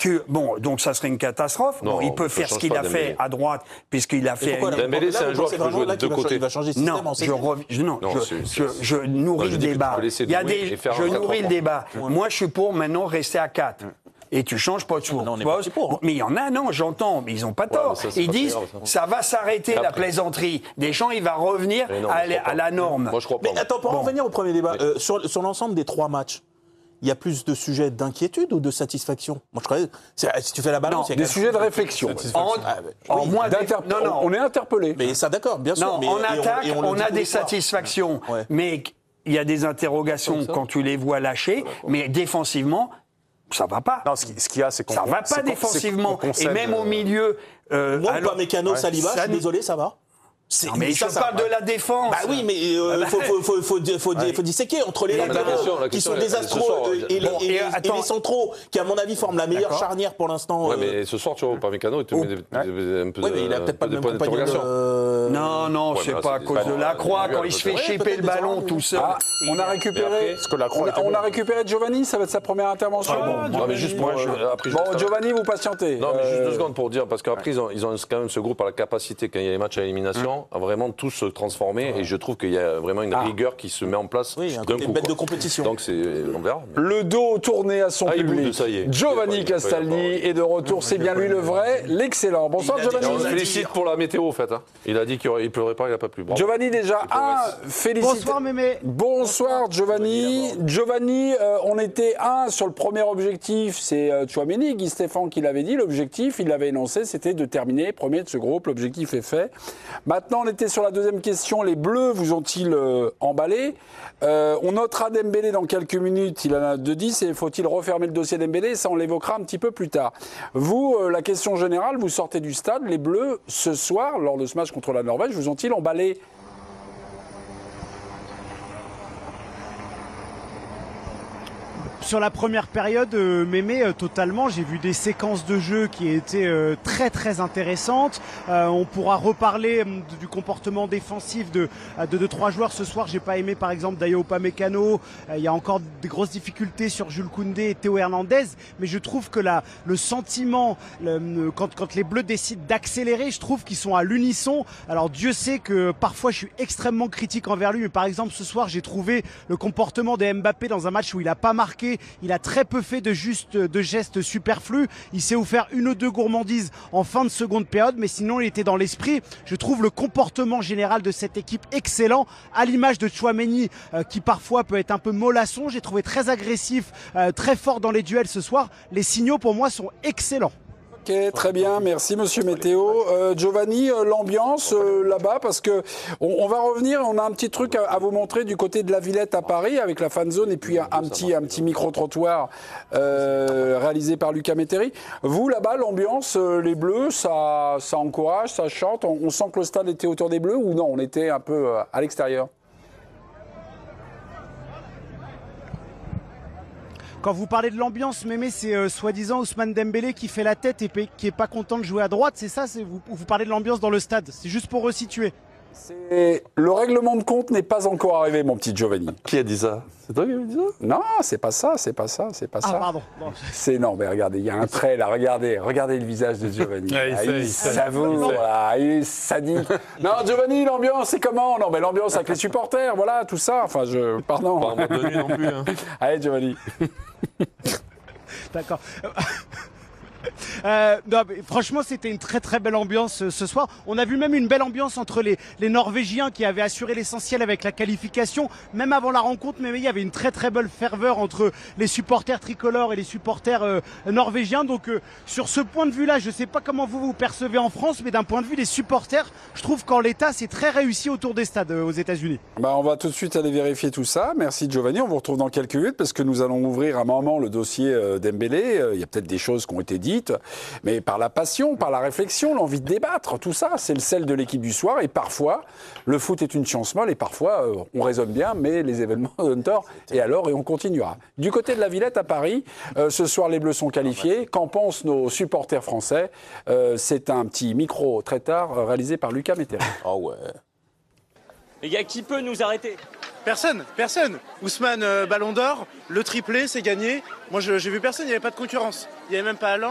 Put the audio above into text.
Bon, donc ça serait une catastrophe. Non, bon, il peut faire ce qu'il a fait à droite, puisqu'il a fait... Dembélé, c'est un joueur qui peut jouer de deux côtés. Il va changer de système en je nourris le débat. Je nourris le débat. Moi, je suis pour maintenant rester à 4. Et tu changes pas de sourd. Mais il y en a, non, j'entends, mais ils n'ont pas tort. Ils disent, ça va s'arrêter la plaisanterie. Deschamps, il va revenir à la norme. Moi, je crois pas. Mais attends, pour en revenir au premier débat, sur l'ensemble des 3 matchs, il y a plus de sujets d'inquiétude ou de satisfaction? Moi, je crois, si tu fais la balance, il y a des sujets de réflexion. On est interpellé. Mais ça, d'accord, bien sûr. Non, en attaque, on a des satisfactions. Mais il y a des interrogations quand tu les vois lâcher. Mais défensivement, ça va pas. Non, ce qu'il y a, c'est qu'on... Ça va pas défensivement. Et même au milieu... Moi, Upamecano, Saliba, je suis désolé, ça va. Non, mais je parle de la défense. Bah oui, mais faut disséquer entre les latéraux qui sont désastreux et les centraux qui, à mon avis, forment la meilleure charnière pour l'instant. Ouais, mais ce soir, tu vois, Upamecano, il te met un peu mais il a peut-être pas le même compagnon. Non, c'est pas à cause de la Croix quand il se fait chipper le ballon tout seul. On a récupéré Giovanni, ça va être sa première intervention. Non, mais juste moi, bon, Giovanni, vous patientez. Non, mais juste 2 secondes pour dire, parce qu'après, ils ont quand même ce groupe à la capacité, quand il y a les matchs à élimination, à vraiment tous se transformer. Et je trouve qu'il y a vraiment une rigueur qui se met en place. Oui, une bête de compétition. Donc, on verra. Le dos tourné à son public. Giovanni Castaldi est de retour. C'est bien lui le vrai, l'excellent. Bonsoir, Giovanni. On se félicite pour la météo, en fait. Il a dit qu'il ne pleurait pas, il n'a pas plu. Giovanni, déjà, félicite. Bonsoir, Mémé. Bonsoir, Giovanni. Giovanni, on était sur le premier objectif. C'est Tchouaméni, Guy Stéphane qui l'avait dit. L'objectif, il l'avait énoncé, c'était de terminer premier de ce groupe. L'objectif est fait. Maintenant, on était sur la deuxième question. Les Bleus vous ont-ils emballé? On notera Dembélé dans quelques minutes. Il en a 2-10 et faut-il refermer le dossier Dembélé? Ça, on l'évoquera un petit peu plus tard. Vous, la question générale, vous sortez du stade. Les Bleus, ce soir, lors de ce match contre la Norvège, vous ont-ils emballé? Sur la première période, Mémé, totalement, j'ai vu des séquences de jeu qui étaient très très intéressantes. On pourra reparler du comportement défensif de 2-3 joueurs ce soir. J'ai pas aimé par exemple Dayot Upamecano. Il y a encore des grosses difficultés sur Jules Koundé et Théo Hernandez. Mais je trouve que le sentiment, quand les Bleus décident d'accélérer, je trouve qu'ils sont à l'unisson. Alors Dieu sait que parfois je suis extrêmement critique envers lui. Mais par exemple ce soir, j'ai trouvé le comportement de Mbappé dans un match où il a pas marqué. Il a très peu fait de gestes superflus. Il s'est offert 1 ou 2 gourmandises en fin de seconde période, mais sinon il était dans l'esprit. Je trouve le comportement général de cette équipe excellent, à l'image de Tchouaméni qui parfois peut être un peu mollasson. J'ai trouvé très agressif, très fort dans les duels ce soir. Les signaux pour moi sont excellents. Ok, très bien, merci Monsieur Météo. Giovanni, l'ambiance là-bas, parce que on va revenir, on a un petit truc à vous montrer du côté de la Villette à Paris, avec la fan zone et puis un petit micro-trottoir réalisé par Lucas Métairie. Vous, là-bas, l'ambiance, les Bleus, ça encourage, ça chante, on sent que le stade était autour des Bleus ou non, on était un peu à l'extérieur? Quand vous parlez de l'ambiance, Mémé, c'est soi-disant Ousmane Dembélé qui fait la tête et qui est pas content de jouer à droite, c'est ça? Vous parlez de l'ambiance dans le stade, c'est juste pour resituer. Le règlement de compte n'est pas encore arrivé, mon petit Giovanni. Qui a dit ça? C'est toi qui m'as dit ça? Non, c'est pas ça. Ah, pardon. Bon. Mais regardez, il y a un trait là, regardez le visage de Giovanni. Il savoure, il est sadique. Non, Giovanni, l'ambiance, c'est comment? Non, mais l'ambiance avec les supporters, voilà, tout ça. Enfin, pardon. Pas en mode de nuit non plus. Hein. Allez, Giovanni. D'accord. Non, mais franchement, c'était une très très belle ambiance ce soir. On a vu même une belle ambiance entre les Norvégiens qui avaient assuré l'essentiel avec la qualification. Même avant la rencontre, mais il y avait une très très belle ferveur entre les supporters tricolores et les supporters norvégiens. Donc sur ce point de vue-là, je ne sais pas comment vous percevez en France, mais d'un point de vue des supporters, je trouve qu'en l'état, c'est très réussi autour des stades aux États-Unis. On va tout de suite aller vérifier tout ça. Merci Giovanni. On vous retrouve dans quelques minutes parce que nous allons ouvrir un moment le dossier Dembélé. Il y a peut-être des choses qui ont été dites. Mais par la passion, par la réflexion, l'envie de débattre, tout ça, c'est le sel de l'équipe du soir. Et parfois, le foot est une chance molle et parfois, on raisonne bien, mais les événements donnent tort. Et on continuera. Du côté de la Villette à Paris, ce soir, les Bleus sont qualifiés. Qu'en pensent nos supporters français? C'est un petit micro très tard réalisé par Lucas Métairie. Ah ouais. Les gars, qui peut nous arrêter? Personne. Ousmane, Ballon d'Or, le triplé, c'est gagné. Moi, j'ai vu personne, il n'y avait pas de concurrence. Il n'y avait même pas Haaland.